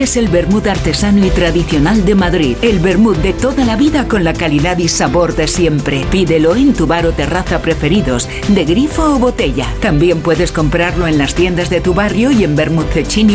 Es el vermut artesano y tradicional de Madrid. El vermut de toda la vida con la calidad y sabor de siempre. Pídelo en tu bar o terraza preferidos, de grifo o botella. También puedes comprarlo en las tiendas de tu barrio y en Vermut Cecchini